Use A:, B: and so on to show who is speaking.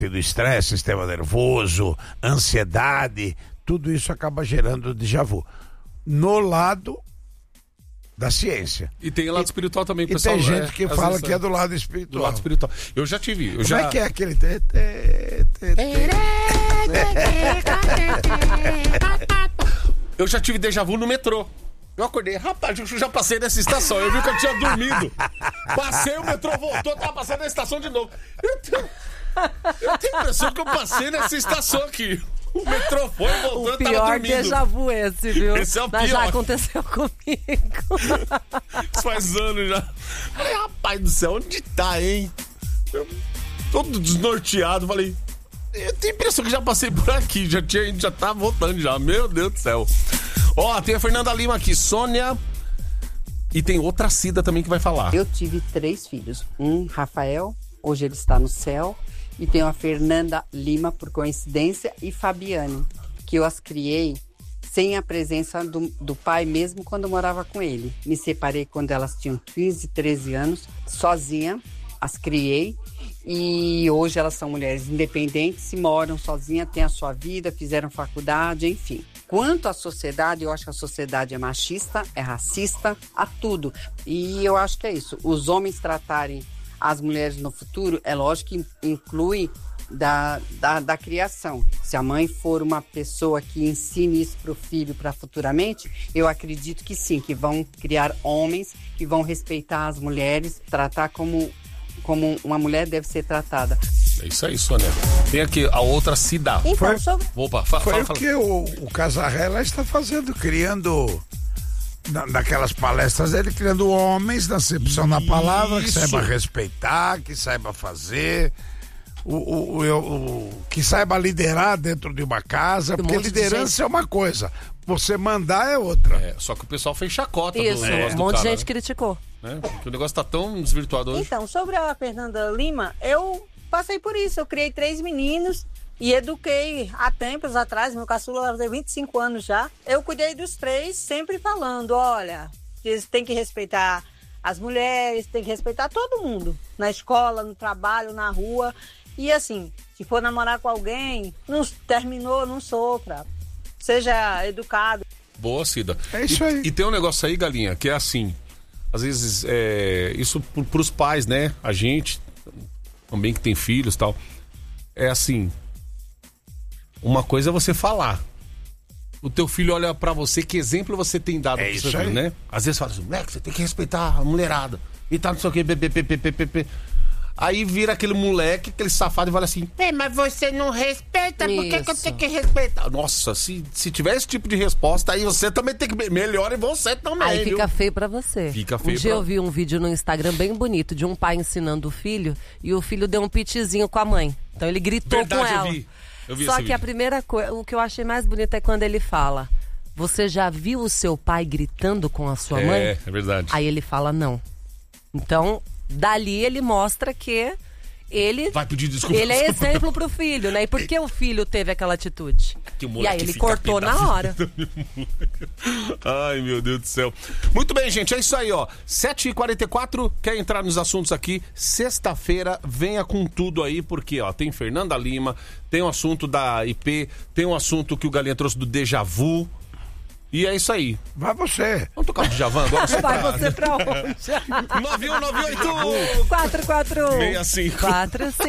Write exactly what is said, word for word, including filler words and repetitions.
A: tendo estresse, sistema nervoso, ansiedade, tudo isso acaba gerando déjà vu. No lado da ciência.
B: E tem o lado e, espiritual também,
A: e
B: pessoal.
A: tem gente
B: é,
A: que fala que é do lado espiritual.
B: Do lado espiritual. Eu já tive. Eu
A: Como
B: já...
A: é que é aquele... Te, te, te, te.
B: Eu já tive déjà vu no metrô. Eu acordei, rapaz, eu já passei nessa estação. Eu vi que eu tinha dormido. Passei, o metrô voltou, tava passando na estação de novo. Eu tenho, eu tenho a impressão que eu passei nessa estação aqui. O metrô foi, voltou, eu tava dormindo.
C: O pior déjà vu esse, viu?
B: Esse é o
C: Mas
B: pior.
C: já aconteceu comigo.
B: Isso faz anos já. Falei, rapaz do céu, onde tá, hein? Eu, todo desnorteado, falei... Eu tenho a impressão que já passei por aqui, já, tinha, já tá voltando já, meu Deus do céu. Ó, tem a Fernanda Lima aqui, Sônia, e tem outra Cida também que vai falar.
D: Eu tive três filhos, um Rafael, hoje ele está no céu, e tenho a Fernanda Lima, por coincidência, e Fabiane, que eu as criei sem a presença do, do pai, mesmo quando eu morava com ele. Me separei quando elas tinham quinze, treze anos, sozinha, as criei. E hoje elas são mulheres independentes, se moram sozinhas, têm a sua vida, fizeram faculdade, enfim. Quanto à sociedade, eu acho que a sociedade é machista, é racista, a tudo. E eu acho que é isso. Os homens tratarem as mulheres no futuro, é lógico que inclui da, da, da criação. Se a mãe for uma pessoa que ensine isso para o filho para futuramente, eu acredito que sim, que vão criar homens que vão respeitar as mulheres, tratar como... como uma mulher deve ser tratada.
B: É isso aí, Sônia. Tem aqui a outra Cida.
D: Então,
A: foi,
D: sobre...
B: Opa, fa,
A: foi
B: fala,
A: o
B: fala.
A: que o, o Casarrela está fazendo, criando na, naquelas palestras dele, criando homens na acepção da palavra, que saiba respeitar, que saiba fazer, o, o, o, o, que saiba liderar dentro de uma casa, porque
C: um
A: liderança é uma coisa, você mandar é outra.
B: É, só que o pessoal fez chacota
C: Isso,
B: do negócio
C: um
B: do
C: monte de
B: cara,
C: gente
B: né?
C: criticou.
B: Né? Porque o negócio tá tão desvirtuado hoje.
E: Então, sobre a Fernanda Lima, eu passei por isso. Eu criei três meninos e eduquei há tempos atrás. Meu caçula vai fazer vinte e cinco anos já. Eu cuidei dos três, sempre falando, olha, eles têm que respeitar as mulheres, tem que respeitar todo mundo. Na escola, no trabalho, na rua. E assim, se for namorar com alguém, não terminou, não sofra. Seja educado.
B: Boa, Cida.
A: É isso
B: e,
A: aí.
B: E tem um negócio aí, Galinha, que é assim... Às vezes, é, isso para os pais, né? A gente, também que tem filhos e tal, é assim, uma coisa é você falar. O teu filho olha pra você, que exemplo você tem dado
A: É
B: pro
A: isso
B: seu filho,
A: aí.
B: né? Às vezes fala assim, moleque, você tem que respeitar a mulherada. E tá não sei o que, ppp. Aí vira aquele moleque, aquele safado e fala assim, é, mas você não respeita, por que, que eu tenho que respeitar? Nossa, se, se tiver esse tipo de resposta, aí você também tem que... Melhora e você também,
C: Aí
B: viu?
C: fica feio pra você.
B: Fica feio
C: Um dia
B: pra-
C: eu vi um vídeo no Instagram bem bonito de um pai ensinando o filho e o filho deu um pitizinho com a mãe. Então ele gritou
B: Verdade,
C: com
B: eu
C: ela.
B: vi. Eu vi
C: Só
B: esse
C: que a
B: vídeo.
C: primeira coisa, o que eu achei mais bonito é quando ele fala, você já viu o seu pai gritando com a sua
B: É,
C: mãe?
B: é verdade.
C: Aí ele fala não. Então, dali ele mostra que ele,
B: Vai pedir desculpa.
C: ele é exemplo pro filho, né? E por que o filho teve aquela atitude?
B: Que o
C: E
B: moleque
C: aí ele
B: fica
C: cortou
B: pé
C: na
B: da
C: hora.
B: vida. Ai, meu Deus do céu. Muito bem, gente, é isso aí, ó. sete e quarenta e quatro, quer entrar nos assuntos aqui? Sexta-feira, venha com tudo aí, porque, ó, tem Fernanda Lima, tem o assunto da I P, tem o assunto que o Galinha trouxe do déjà vu. E é isso aí.
A: Vai você.
B: Vamos tocar o Djavan agora? Só
C: Vai
B: pra...
C: você pra onde?
B: nove um nove oito
C: quatro quatro um
B: seis cinco
C: quatro cinco